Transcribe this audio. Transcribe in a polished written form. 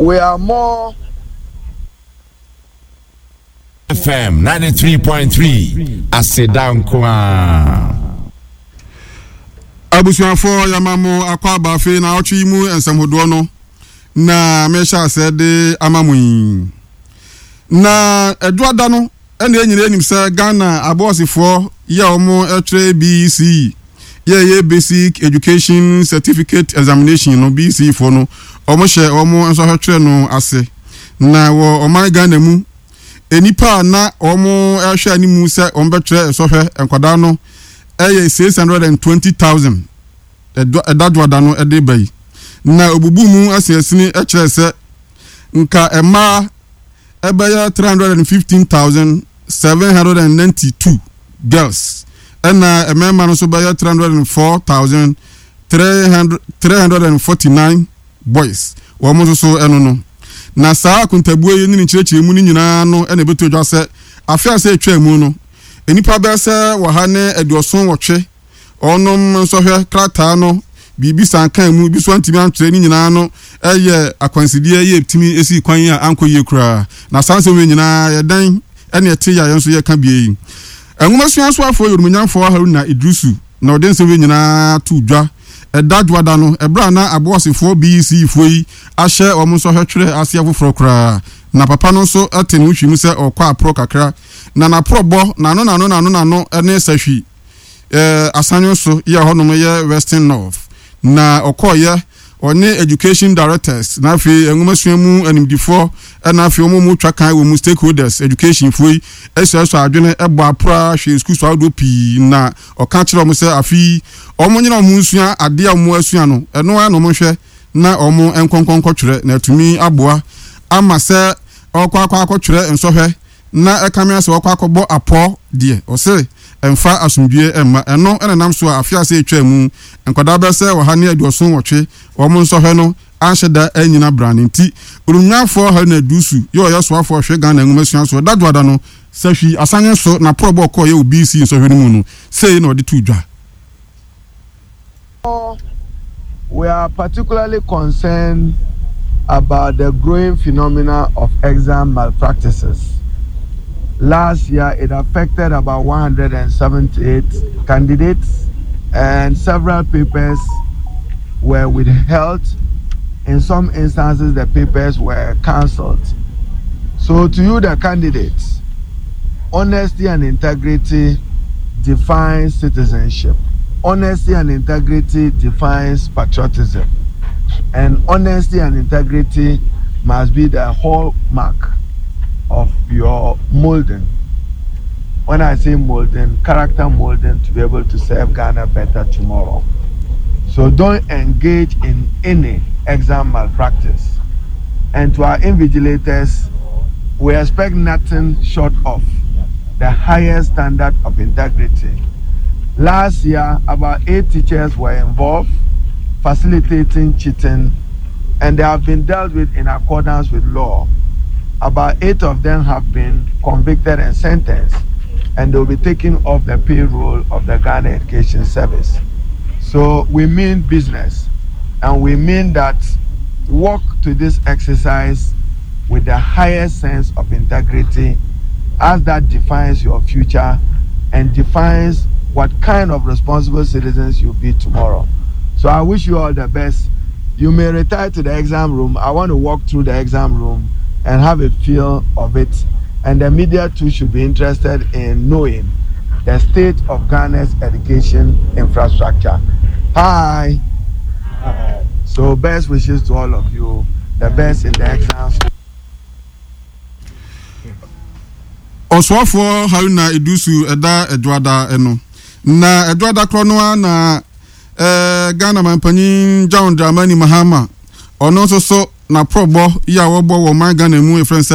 we are more FM 93.3 Asedankwa abusuafo yamamo akwaba afi na ochi mu ensamhodo no na mesha sede amamu na eduada no ene enyina enim se Ghana abosifo ya omo etre BC ye basic education certificate examination no BC fo no omo hye omo enso hwetwe no ase na wo oman Ghana mu enipa na omo ehwe animu se ombetre sohwe enkwada no 620,000 edadwada no ede bayi na obubu mu asesini ekire se nka ema ebaya 315,792 girls ena emema no so baya 304,349 boys wo mo so eno no na saa kuntabuo ni nchirechire mu ni nyina no ena beto dwa se afia se etwa mu no enipa bese wo ha ne eduoson wotwe onom nsohwe krata no bibi sankan mu bi so antimi antre ni nyina no eye akwansidie ye timi esi kwan a ankoye kura na sanse we nyina ye dan ene ete ya yenso ye ka bie enwoma suanso afo yorumunyamfo Haruna Idrisu na odense we nyina tu dwa edadwada no ebra na abosefo BC foi ahye omonso hwetwere ase afoforo kura na papa no so atene wutwimu se okwa apro kakra na probo na no ene sahwi asanyo so ye honom ye Western North na okoye one education directors na afi enwomasuamu animdifo na afi omomu twakan wo mu stakeholders education foi eso adwene ebo apra hwe school so adopi na oka kire omo se afi omo nyina omo nsua ade a omo asua no eno ya no mo hwe na omo enkonkonko twere na atumi aboa ama se okwa twere ensohwe na ekamia se okwa akọbọ apo de o se emfa asumdue emma eno enenam so afia se etwa mu enkwada be se wo ha ne aduoson wotwe wo mo nso hwe no anhyeda anyina brand nti urumnyafo ha na dusu yo yeso afo hwe Ghana enwumasua so dadwada no sahwi asanye so na probo ko ye obc nso hwe mu no sei na odi tudwa. We are particularly concerned about the growing phenomena of exam malpractices. Last year, it affected about 178 candidates, and several papers were withheld. In some instances, the papers were cancelled. So, to you, the candidates, honesty and integrity defines citizenship. Honesty and integrity defines patriotism. And honesty and integrity must be the hallmark of your molding. When I say molding, character molding to be able to serve Ghana better tomorrow. So don't engage in any exam malpractice. And to our invigilators, we expect nothing short of the highest standard of integrity. Last year, about 8 teachers were involved facilitating cheating, and they have been dealt with in accordance with law. About 8 of them have been convicted and sentenced, and they will be taken off the payroll of the Ghana Education Service. So we mean business, and we mean that walk to this exercise with the highest sense of integrity, as that defines your future and defines what kind of responsible citizens you'll be tomorrow. So I wish you all the best. You may retire to the exam room. I want to walk through the exam room and have a feel of it. And the media too should be interested in knowing the state of Ghana's education infrastructure. Hi. So best wishes to all of you. The best in the exams. Oswafo Haruna Idrisu eda edwada eno. Na edwada kronoa na Ghana Mampanyin John Dramani Mahama. Ono so na probo ya wobo wo man Ghana mu e friends